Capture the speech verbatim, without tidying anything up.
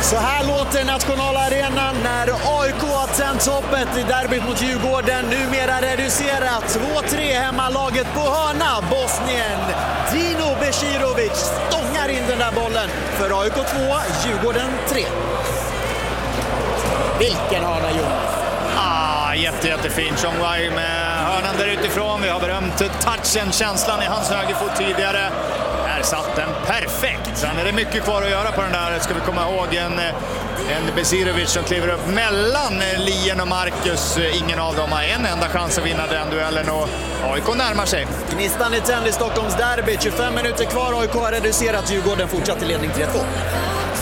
Så här låter nationalarenan när A I K har tänt hoppet i derbyt mot Djurgården. Numera reducerat två tre hemmalaget på hörna. Bosnien Dino Besirovic stångar in den där bollen för A I K två, Djurgården tre. Vilken hörna, Jonas! Ah, jätte, jättefin. Chong Wai med hörnan där utifrån. Vi har berömt touchen, känslan i hans högerfot tidigare. Här satt den perfekt. Sen är det mycket kvar att göra på den där. Ska vi komma ihåg en, en Besirovic som kliver upp mellan Lien och Marcus. Ingen av dem har en enda chans att vinna den duellen och A I K närmar sig. Gnistan i tänd i Stockholms derby. tjugofem minuter kvar. A I K har reducerat. Djurgården fortsatt i ledning tre två.